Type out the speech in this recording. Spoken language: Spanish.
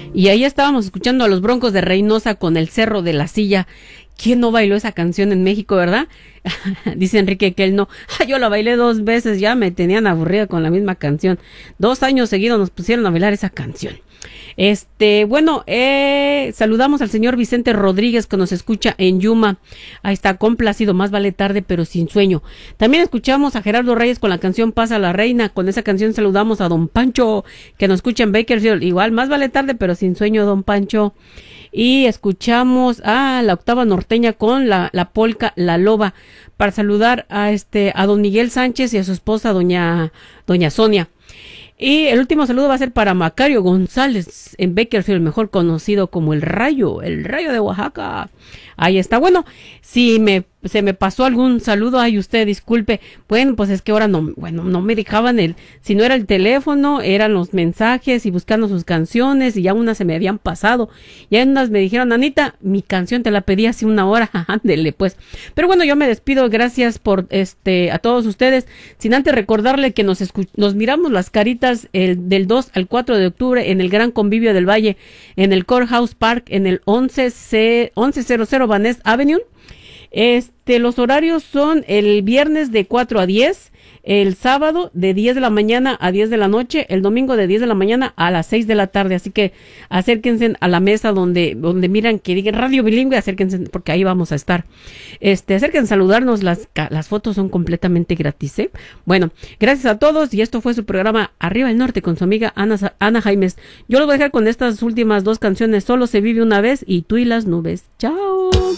Y ahí estábamos escuchando a los Broncos de Reynosa con El Cerro de la Silla. ¿Quién no bailó esa canción en México, verdad? Dice Enrique que él no. Yo la bailé 2 veces, ya me tenían aburrida con la misma canción. 2 años seguidos nos pusieron a bailar esa canción. Bueno, saludamos al señor Vicente Rodríguez que nos escucha en Yuma. Ahí está, complacido, más vale tarde pero sin sueño. También escuchamos a Gerardo Reyes con la canción Pasa la Reina. Con esa canción saludamos a don Pancho que nos escucha en Bakersfield. Igual, más vale tarde pero sin sueño, don Pancho. Y escuchamos a la Octava Norteña con la polca La Loba para saludar a don Miguel Sánchez y a su esposa doña Sonia. Y el último saludo va a ser para Macario González en Bakersfield, mejor conocido como el Rayo de Oaxaca. Ahí está. Bueno, si se me pasó algún saludo, ay, usted disculpe. Bueno, pues es que ahora no me dejaban si no era el teléfono, eran los mensajes y buscando sus canciones y ya unas se me habían pasado. Ya unas me dijeron, Anita, mi canción te la pedí hace 1 hora, ándele pues. Pero bueno, yo me despido, gracias por a todos ustedes, sin antes recordarle que nos miramos las caritas del 2 al 4 de octubre en el Gran Convivio del Valle, en el Courthouse Park, en el 1100 Van Ness Avenue. Los horarios son el viernes de 4 a 10, el sábado de 10 de la mañana a 10 de la noche, el domingo de 10 de la mañana a las 6 de la tarde, así que acérquense a la mesa donde miran que digan Radio Bilingüe, acérquense porque ahí vamos a estar. Acérquense a saludarnos, las fotos son completamente gratis, ¿eh? Bueno, gracias a todos y esto fue su programa Arriba el Norte con su amiga Ana Jaimes. Yo los voy a dejar con estas últimas 2 canciones, Solo se vive una vez y Tú y las nubes. Chao.